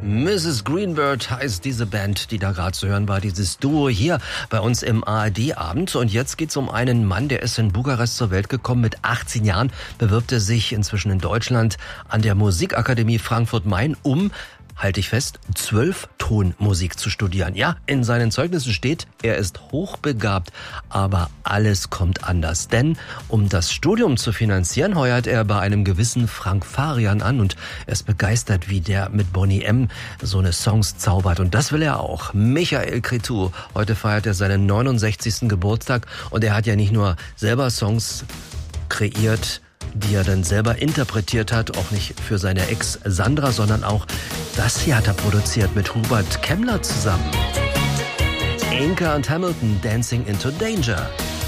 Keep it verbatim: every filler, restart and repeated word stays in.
Misses Greenbird heißt diese Band, die da gerade zu hören war, dieses Duo hier bei uns im A R D-Abend. Und jetzt geht's um einen Mann, der ist in Bukarest zur Welt gekommen. Mit achtzehn Jahren bewirbt er sich inzwischen in Deutschland an der Musikakademie Frankfurt-Main, um, halte ich fest, Zwölftonmusik zu studieren. Ja, in seinen Zeugnissen steht, er ist hochbegabt, aber alles kommt anders. Denn um das Studium zu finanzieren, heuert er bei einem gewissen Frank Farian an und er ist begeistert, wie der mit Boney M. so eine Songs zaubert. Und das will er auch. Michael Cretu, heute feiert er seinen neunundsechzigsten Geburtstag und er hat ja nicht nur selber Songs kreiert, die er dann selber interpretiert hat, auch nicht für seine Ex Sandra, sondern auch das hier hat er produziert mit Hubert Kemmler zusammen. Inca und Hamilton, Dancing into Danger.